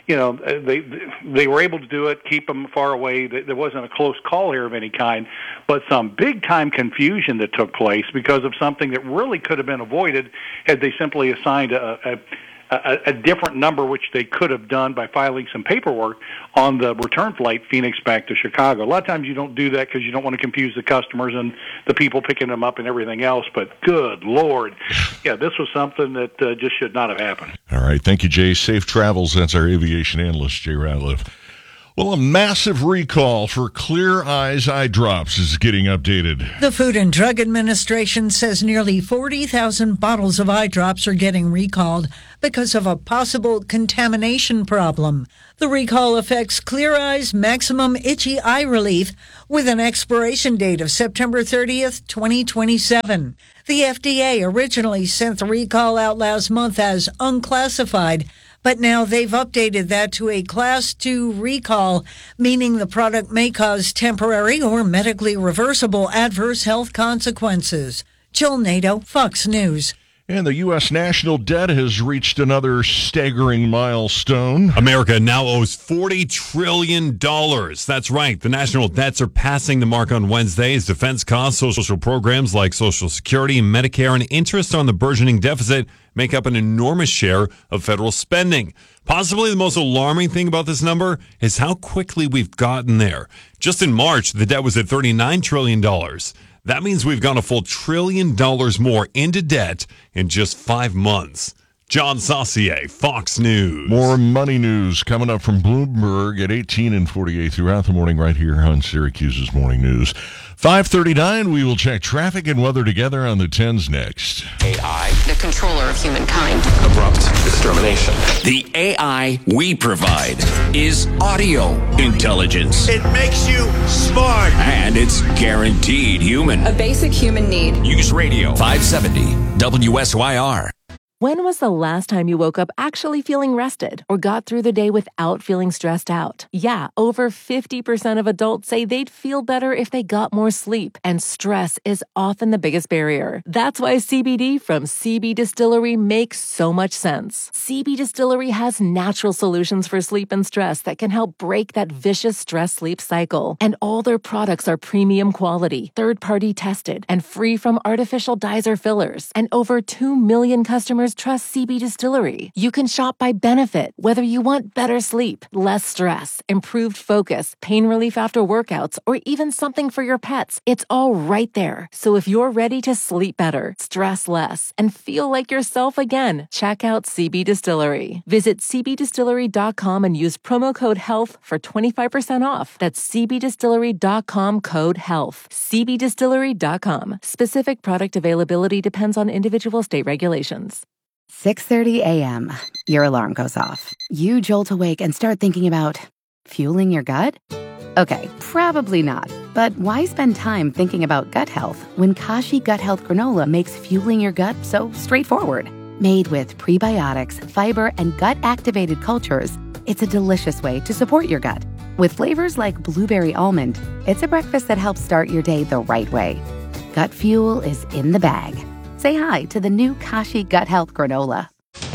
you know, they they were able to do it, keep them far away. There wasn't a close call here of any kind, but some big-time confusion that took place because of something that really could have been avoided had they simply assigned a, a A, a different number, which they could have done by filing some paperwork on the return flight Phoenix back to Chicago. A lot of times you don't do that because you don't want to confuse the customers and the people picking them up and everything else, but good Lord. Yeah, this was something that uh, just should not have happened. All right, thank you, Jay. Safe travels. That's our aviation analyst, Jay Ratliff. Well, a massive recall for Clear Eyes eye drops is getting updated. The Food and Drug Administration says nearly forty thousand bottles of eye drops are getting recalled because of a possible contamination problem. The recall affects Clear Eyes Maximum Itchy Eye Relief with an expiration date of September thirtieth, twenty twenty-seven. The F D A originally sent the recall out last month as unclassified, but now they've updated that to a Class two recall, meaning the product may cause temporary or medically reversible adverse health consequences. Jill Nato, Fox News. And the U S national debt has reached another staggering milestone. America now owes forty trillion dollars. That's right. The national debts are passing the mark on Wednesday as defense costs, social programs like Social Security, Medicare, and interest on the burgeoning deficit make up an enormous share of federal spending. Possibly the most alarming thing about this number is how quickly we've gotten there. Just in March, the debt was at thirty-nine trillion dollars. That means we've gone a full trillion dollars more into debt in just five months. John Saucier, Fox News. More money news coming up from Bloomberg at eighteen and forty-eight throughout the morning right here on Syracuse's Morning News. five thirty-nine, we will check traffic and weather together on the tens next. A I. The controller of humankind. Abrupt extermination. The A I we provide is audio intelligence. It makes you smart. And it's guaranteed human. A basic human need. News Radio five seventy W S Y R. When was the last time you woke up actually feeling rested or got through the day without feeling stressed out? Yeah, over fifty percent of adults say they'd feel better if they got more sleep, and stress is often the biggest barrier. That's why C B D from C B Distillery makes so much sense. C B Distillery has natural solutions for sleep and stress that can help break that vicious stress-sleep cycle. And all their products are premium quality, third-party tested, and free from artificial dyes or fillers. And over two million customers trust C B Distillery. You can shop by benefit, whether you want better sleep, less stress, improved focus, pain relief after workouts, or even something for your pets. It's all right there. So if you're ready to sleep better, stress less, and feel like yourself again, check out C B Distillery. Visit c b distillery dot com and use promo code HEALTH for twenty-five percent off. That's c b distillery dot com code HEALTH. c b distillery dot com. Specific product availability depends on individual state regulations. six thirty a.m. Your alarm goes off. You jolt awake and start thinking about fueling your gut? Okay, probably not. But why spend time thinking about gut health when Kashi Gut Health Granola makes fueling your gut so straightforward? Made with prebiotics, fiber, and gut-activated cultures, it's a delicious way to support your gut. With flavors like blueberry almond, it's a breakfast that helps start your day the right way. Gut fuel is in the bag. Say hi to the new Kashi Gut Health Granola.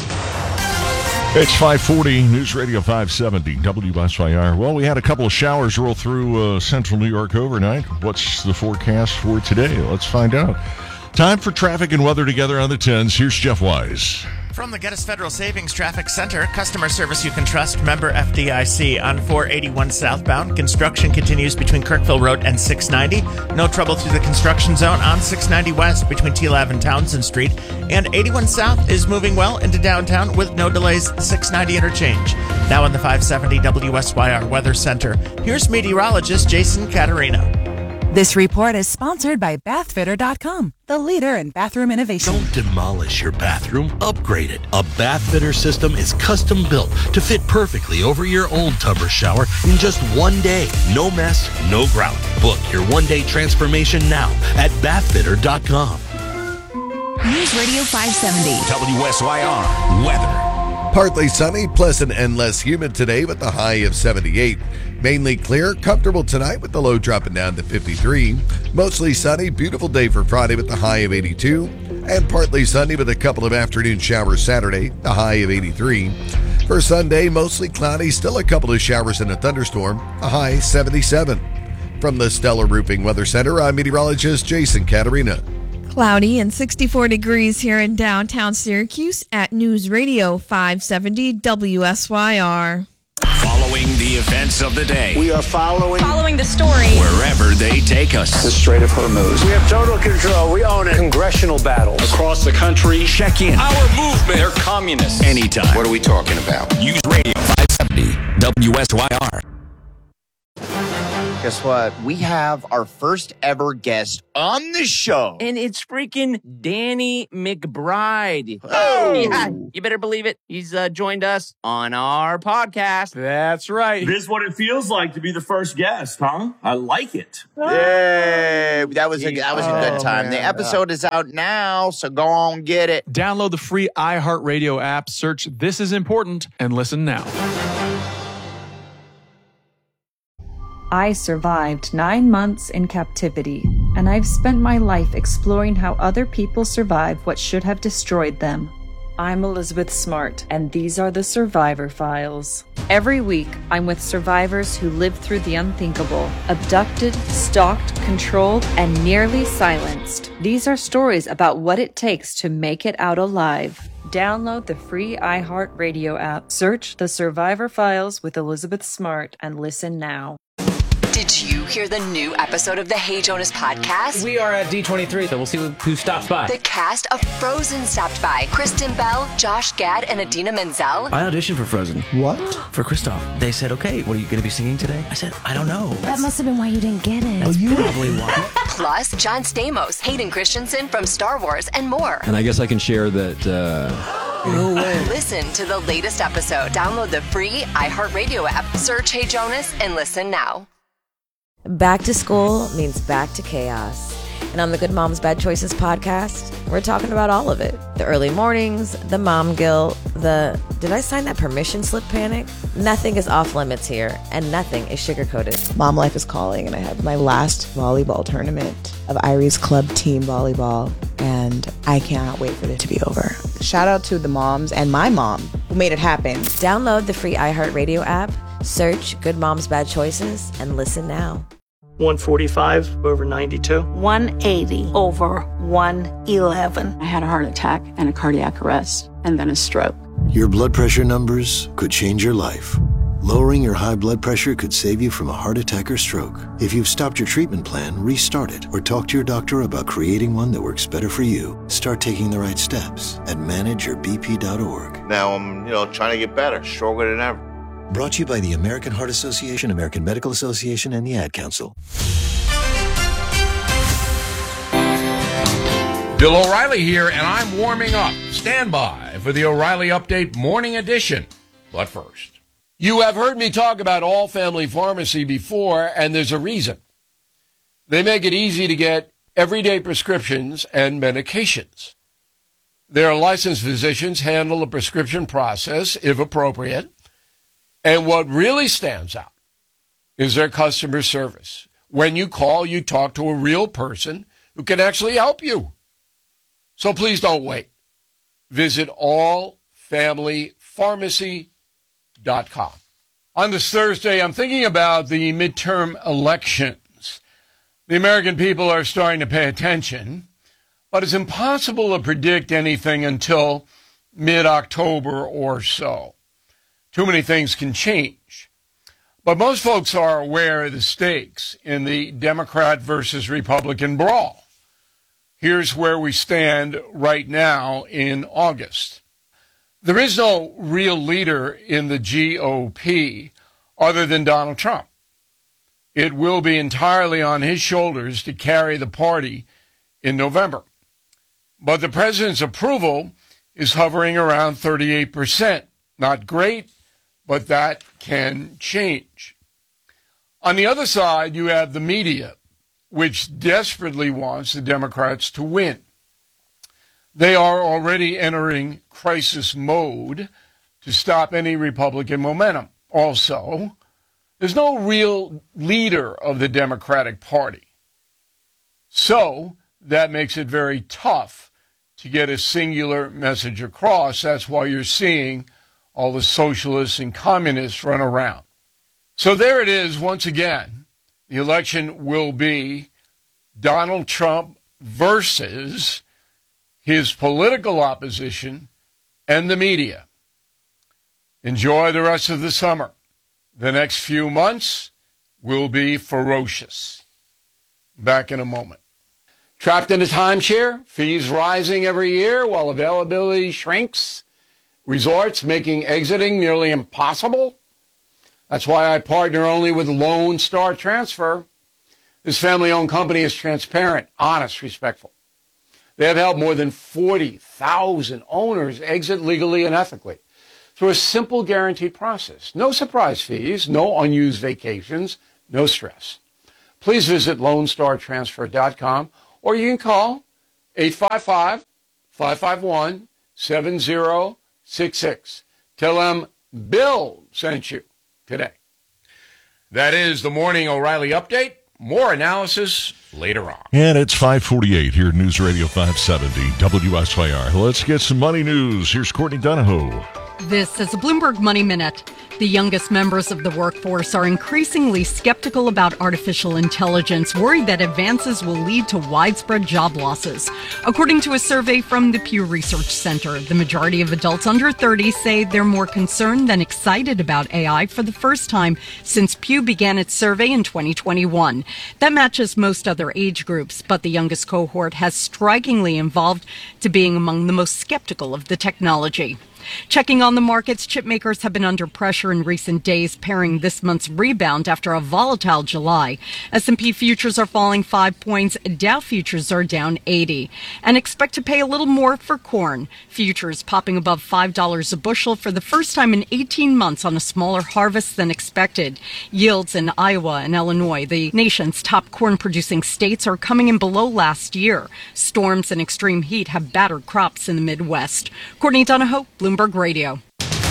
It's five forty, News Radio five seventy, W S Y R. Well, we had a couple of showers roll through uh, central New York overnight. What's the forecast for today? Let's find out. Time for traffic and weather together on the tens. Here's Jeff Wise. From the Geddes Federal Savings Traffic Center, customer service you can trust, member F D I C. On four eighty-one southbound, construction continues between Kirkville Road and six ninety. No trouble through the construction zone on six ninety west between T-Lave and Townsend Street. And eighty-one south is moving well into downtown with no delays at six ninety interchange. Now in the five seventy W S Y R Weather Center, here's meteorologist Jason Caterino. This report is sponsored by bath fitter dot com, the leader in bathroom innovation. Don't demolish your bathroom, upgrade it. A bath fitter system is custom built to fit perfectly over your old tub or shower in just one day. No mess, no grout. Book your one-day transformation now at bath fitter dot com. News Radio five seventy. W S Y R weather. Partly sunny, pleasant and less humid today with a high of seventy-eight. Mainly clear, comfortable tonight with the low dropping down to fifty-three. Mostly sunny, beautiful day for Friday with the high of eighty-two. And partly sunny with a couple of afternoon showers Saturday, the high of eighty-three. For Sunday, mostly cloudy, still a couple of showers and a thunderstorm, a high seventy-seven. From the Stellar Roofing Weather Center, I'm meteorologist Jason Caterina. Cloudy and sixty-four degrees here in downtown Syracuse at News Radio five seventy W S Y R. Following the events of the day. We are following Following the story. Wherever they take us. the Strait of Hormuz. We have total control. We own it. Congressional battles Across the country. Check in. Our movement. They're communists. Anytime. What are we talking about? News Radio five seventy W S Y R. Guess what? We have our first ever guest on the show. And it's freaking Danny McBride. Oh! Yeah, you better believe it. He's uh, joined us on our podcast. That's right. This is what it feels like to be the first guest, huh? I like it. Yay! That was a, that was a good Oh, time. man. The episode is out now, so go on get it. Download the free iHeartRadio app, search This Is Important, and listen now. I survived nine months in captivity, and I've spent my life exploring how other people survive what should have destroyed them. I'm Elizabeth Smart, and these are the Survivor Files. Every week, I'm with survivors who lived through the unthinkable, abducted, stalked, controlled, and nearly silenced. These are stories about what it takes to make it out alive. Download the free iHeartRadio app, search The Survivor Files with Elizabeth Smart, and listen now. Did you hear the new episode of the Hey Jonas podcast? We are at D twenty-three, so we'll see who stops by. The cast of Frozen stopped by. Kristen Bell, Josh Gad, and Adina Menzel. I auditioned for Frozen. What? For Kristoff. They said, okay, what are you going to be singing today? I said, I don't know. That must have been why you didn't get it. That's probably why. Plus, John Stamos, Hayden Christensen from Star Wars, and more. And I guess I can share that... Uh... No way. Listen to the latest episode. Download the free iHeartRadio app. Search Hey Jonas and listen now. Back to school means back to chaos. And on the Good Moms Bad Choices podcast, we're talking about all of it. The early mornings, the mom guilt, the did I sign that permission slip panic? Nothing is off limits here, and nothing is sugar-coated. Mom life is calling, and I have my last volleyball tournament of Irie's club team volleyball, and I cannot wait for it to be over. Shout out to the moms and my mom who made it happen. Download the free iHeartRadio app, search Good Moms Bad Choices, and listen now. one forty-five over ninety-two. one eighty over one eleven. I had a heart attack and a cardiac arrest and then a stroke. Your blood pressure numbers could change your life. Lowering your high blood pressure could save you from a heart attack or stroke. If you've stopped your treatment plan, restart it or talk to your doctor about creating one that works better for you. Start taking the right steps at manage your b p dot org. Now I'm, you know, trying to get better, stronger than ever. Brought to you by the American Heart Association, American Medical Association, and the Ad Council. Bill O'Reilly here, and I'm warming up. Stand by for the O'Reilly Update Morning Edition. But first, you have heard me talk about All Family Pharmacy before, and there's a reason. They make it easy to get everyday prescriptions and medications. Their licensed physicians handle the prescription process, if appropriate. And what really stands out is their customer service. When you call, you talk to a real person who can actually help you. So please don't wait. Visit all family pharmacy dot com. On this Thursday, I'm thinking about the midterm elections. The American people are starting to pay attention, but it's impossible to predict anything until mid-October or so. Too many things can change. But most folks are aware of the stakes in the Democrat versus Republican brawl. Here's where we stand right now in August. There is no real leader in the G O P other than Donald Trump. It will be entirely on his shoulders to carry the party in November. But the president's approval is hovering around thirty-eight percent. Not great, but that can change. On the other side, you have the media, which desperately wants the Democrats to win. They are already entering crisis mode to stop any Republican momentum. Also, there's no real leader of the Democratic Party. So that makes it very tough to get a singular message across. That's why you're seeing all the socialists and communists run around. So there it is once again. The election will be Donald Trump versus his political opposition and the media. Enjoy the rest of the summer. The next few months will be ferocious. Back in a moment. Trapped in a timeshare, fees rising every year while availability shrinks, resorts making exiting nearly impossible. That's why I partner only with Lone Star Transfer. This family-owned company is transparent, honest, respectful. They have helped more than forty thousand owners exit legally and ethically through a simple guaranteed process. No surprise fees, no unused vacations, no stress. Please visit lone star transfer dot com or you can call eight five five, five five one, seven zero six six. Tell them Bill sent you today. That is the Morning O'Reilly Update. More analysis later on. And it's five forty-eight here at News Radio five seventy W S Y R. Let's get some money news. Here's Courtney Donahoe. This is a Bloomberg Money Minute. The youngest members of the workforce are increasingly skeptical about artificial intelligence, worried that advances will lead to widespread job losses. According to a survey from the Pew Research Center, the majority of adults under thirty say they're more concerned than excited about A I for the first time since Pew began its survey in twenty twenty-one. That matches most other age groups, but the youngest cohort has strikingly evolved to being among the most skeptical of the technology. Checking on the markets, chip makers have been under pressure in recent days, pairing this month's rebound after a volatile July. S and P futures are falling five points, Dow futures are down eighty. And expect to pay a little more for corn. Futures popping above five dollars a bushel for the first time in eighteen months on a smaller harvest than expected. Yields in Iowa and Illinois, the nation's top corn-producing states, are coming in below last year. Storms and extreme heat have battered crops in the Midwest. Courtney Donahoe, Bloomberg Radio.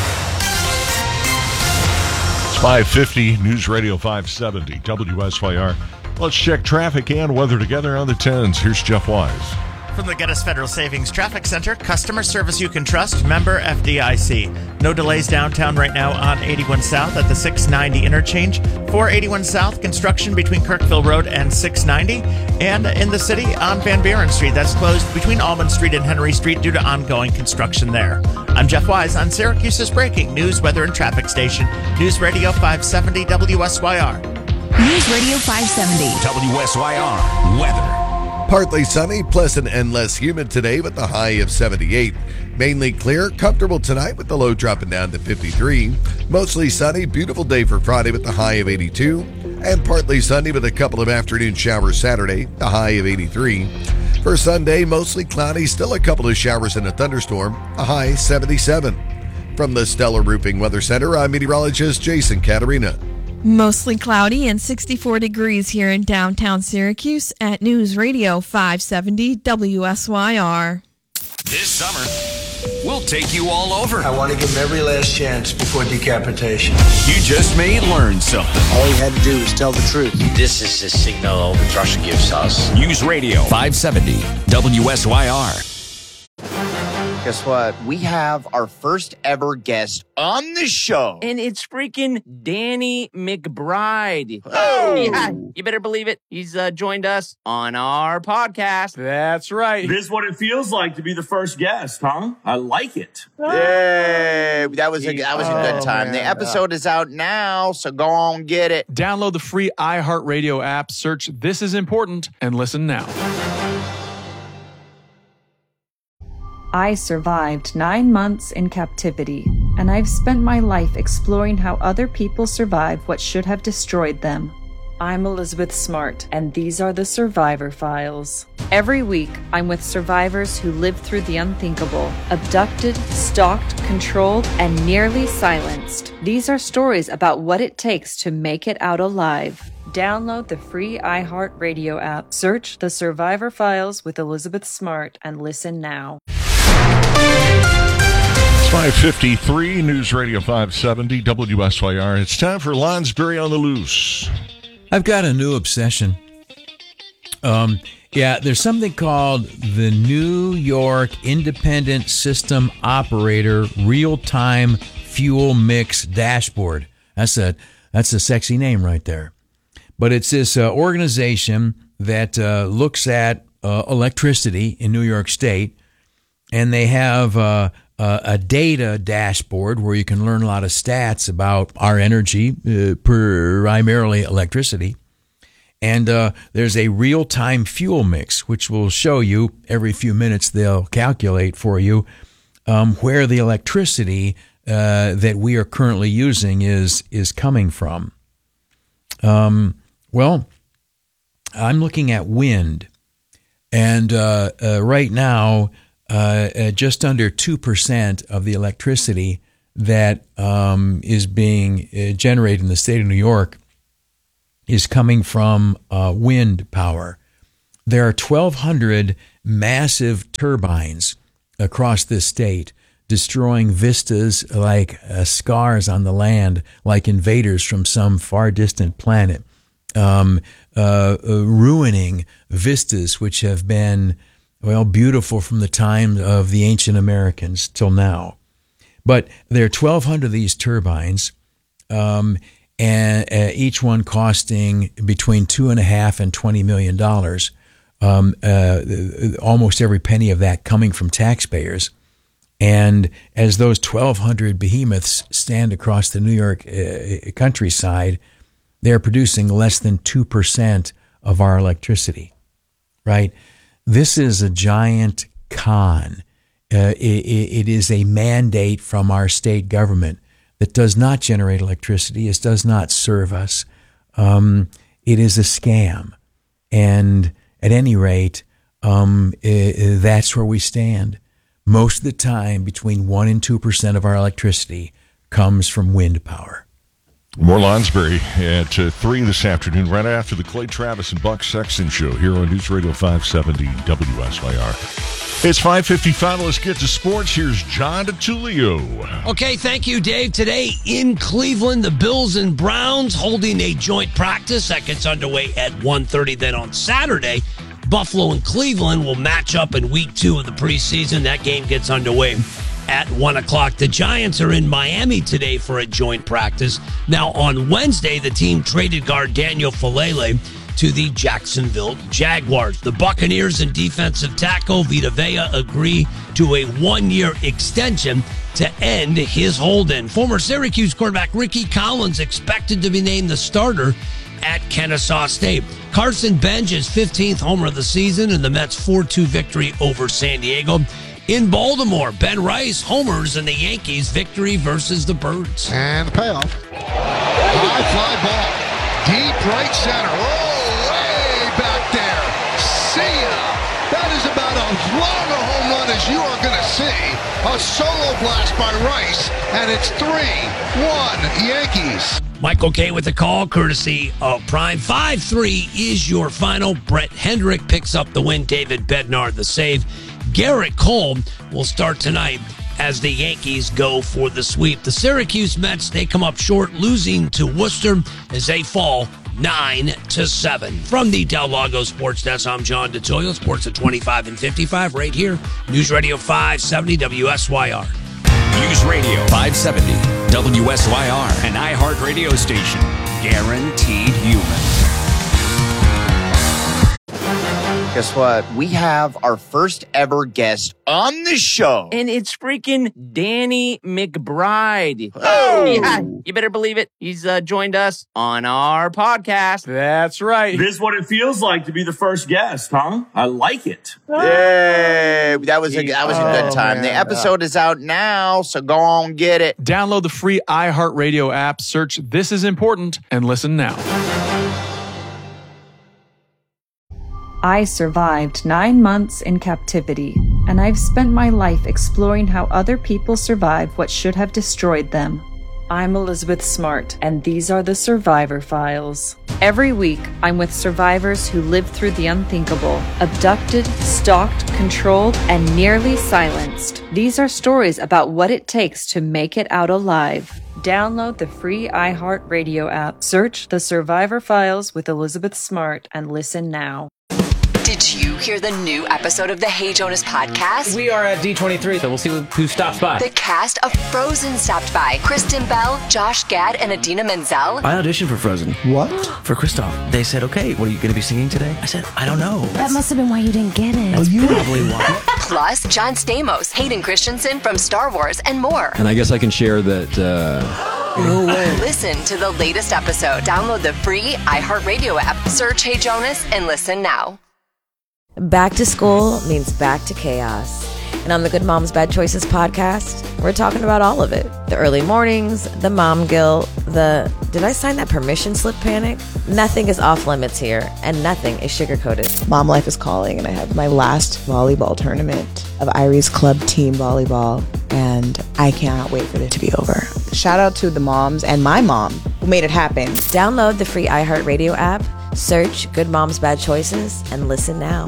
It's five fifty, News Radio five seventy, W S Y R. Let's check traffic and weather together on the tens. Here's Jeff Wise. From the Geddes Federal Savings Traffic Center, customer service you can trust, member F D I C. No delays downtown right now on eighty-one South at the six ninety interchange. four eighty-one South, construction between Kirkville Road and six ninety. And in the city on Van Buren Street, that's closed between Almond Street and Henry Street due to ongoing construction there. I'm Jeff Wise on Syracuse's breaking news, weather, and traffic station, News Radio five seventy W S Y R. News Radio five seventy W S Y R weather. Partly sunny, pleasant, and less humid today with the high of seventy-eight. Mainly clear, comfortable tonight with the low dropping down to fifty-three. Mostly sunny, beautiful day for Friday with the high of eighty-two. And partly sunny with a couple of afternoon showers Saturday, the high of eighty-three. For Sunday, mostly cloudy, still a couple of showers and a thunderstorm, a high seventy-seven. From the Stellar Roofing Weather Center, I'm meteorologist Jason Caterina. Mostly cloudy and sixty-four degrees here in downtown Syracuse at News Radio five seventy W S Y R. This summer, we'll take you all over. I want to give him every last chance before decapitation. You just may learn something. All he had to do was tell the truth. This is the signal Russia gives us. News Radio five seventy W S Y R. Guess what? We have our first ever guest on the show. And it's freaking Danny McBride. Oh! Yeah, you better believe it. He's uh, joined us on our podcast. That's right. This is what it feels like to be the first guest, huh? I like it. Yay! That was a, that was a good Oh, time. man. The episode is out now, so go on get it. Download the free iHeartRadio app, search This Is Important, and listen now. I survived nine months in captivity, and I've spent my life exploring how other people survive what should have destroyed them. I'm Elizabeth Smart, and these are the Survivor Files. Every week, I'm with survivors who lived through the unthinkable, abducted, stalked, controlled, and nearly silenced. These are stories about what it takes to make it out alive. Download the free iHeartRadio app, search The Survivor Files with Elizabeth Smart, and listen now. It's five fifty-three, News Radio five seventy W S Y R. It's time for Lonsberry on the Loose. I've got a new obsession. Um, yeah, there's something called the New York Independent System Operator Real-Time Fuel Mix Dashboard. That's a that's a sexy name right there. But it's this uh, organization that uh, looks at uh, electricity in New York State, and they have uh, uh, a data dashboard where you can learn a lot of stats about our energy, uh, primarily electricity. And uh, there's a real-time fuel mix, which will show you every few minutes. They'll calculate for you um, where the electricity uh, that we are currently using is is coming from. Um, well, I'm looking at wind, and uh, uh, right now, uh, uh, just under two percent of the electricity that um, is being uh, generated in the state of New York is coming from uh, wind power. There are twelve hundred massive turbines across this state, destroying vistas like uh, scars on the land, like invaders from some far distant planet, um, uh, uh, ruining vistas which have been, well, beautiful from the time of the ancient Americans till now. But there are twelve hundred of these turbines, um, and uh, each one costing between two and a half and twenty million dollars. Um, uh, almost every penny of that coming from taxpayers. And as those twelve hundred behemoths stand across the New York uh, countryside, they're producing less than two percent of our electricity, right? This is a giant con. Uh, it, it is a mandate from our state government that does not generate electricity. It does not serve us. Um, it is a scam. And at any rate, um, uh, that's where we stand. Most of the time, between one and two percent of our electricity comes from wind power. More Lonsberry at uh, three this afternoon, right after the Clay Travis and Buck Sexton Show here on News Radio five seventy W S Y R. It's five fifty-five. Let's get to sports. Here's John DeTulio. Okay, thank you, Dave. Today in Cleveland, the Bills and Browns holding a joint practice that gets underway at one thirty. Then on Saturday, Buffalo and Cleveland will match up in week two of the preseason. That game gets underway at one o'clock. The Giants are in Miami today for a joint practice. Now, on Wednesday, the team traded guard Daniel Falele to the Jacksonville Jaguars. The Buccaneers and defensive tackle Vita Vea agree to a one-year extension to end his hold-in. Former Syracuse quarterback Ricky Collins expected to be named the starter at Kennesaw State. Carson Bench's fifteenth homer of the season in the Mets' four two victory over San Diego. In Baltimore, Ben Rice homers in the Yankees' victory versus the Birds. And the payoff. High fly ball. Deep right center. Oh, way back there. See ya. That is about as long a home run as you are going to see. A solo blast by Rice, and it's three one Yankees. Michael Kay with the call, courtesy of Prime. five three is your final. Brett Hendrick picks up the win. David Bednar the save. Garrett Cole will start tonight as the Yankees go for the sweep. The Syracuse Mets, they come up short, losing to Worcester as they fall nine to seven. From the Del Lago Sports Desk, I'm John DeTulio. Sports at twenty-five and fifty-five right here. News Radio five seventy W S Y R. News Radio five seventy W S Y R, an iHeart radio station. Guaranteed human. Guess what? We have our first ever guest on the show. And it's freaking Danny McBride. Oh! Yeah, you better believe it. He's uh, joined us on our podcast. That's right. This is what it feels like to be the first guest, huh? I like it. Yay! That was a, that was a good Oh, time. man. The episode is out now, so go on get it. Download the free iHeartRadio app, search This Is Important, and listen now. I survived nine months in captivity, and I've spent my life exploring how other people survive what should have destroyed them. I'm Elizabeth Smart, and these are the Survivor Files. Every week, I'm with survivors who lived through the unthinkable, abducted, stalked, controlled, and nearly silenced. These are stories about what it takes to make it out alive. Download the free iHeartRadio app, search The Survivor Files with Elizabeth Smart, and listen now. Did you hear the new episode of the Hey Jonas podcast? We are at D twenty-three, so we'll see who stops by. The cast of Frozen stopped by. Kristen Bell, Josh Gad, and Adina Menzel. I auditioned for Frozen. What? For Kristoff. They said, okay, what are you going to be singing today? I said, I don't know. That must have been why you didn't get it. Oh, you probably won. Plus, John Stamos, Hayden Christensen from Star Wars, and more. And I guess I can share that, uh... No way. Listen to the latest episode. Download the free iHeartRadio app. Search Hey Jonas and listen now. Back to school means back to chaos. And on the Good Moms Bad Choices podcast, we're talking about all of it. The early mornings, the mom guilt, the did I sign that permission slip panic? Nothing is off limits here, and nothing is sugar-coated. Mom life is calling, and I have my last volleyball tournament of Irie's Club Team Volleyball, and I cannot wait for it to be over. Shout out to the moms and my mom who made it happen. Download the free iHeartRadio app, search Good Moms Bad Choices, and listen now.